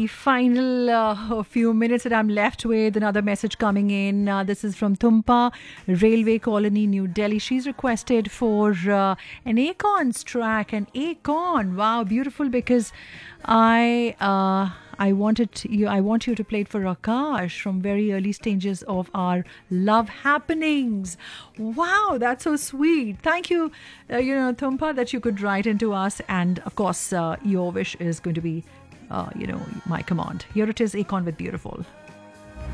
the final few minutes that I'm left with, another message coming in. This is from Tumpa, Railway Colony, New Delhi. She's requested for an Acorns track. An Acorn. Wow, beautiful, because I want you to play it for Akash from very early stages of our love happenings. Wow, that's so sweet. Thank you, Thumpa, that you could write into us. And of course, your wish is going to be, my command. Here it is, Acorn with Beautiful.